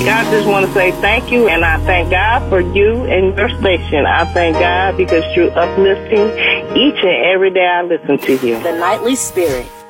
I just want to say thank you, and I thank God for you and your station. I thank God because you're uplifting each and every day I listen to you. The Nightly Spirit.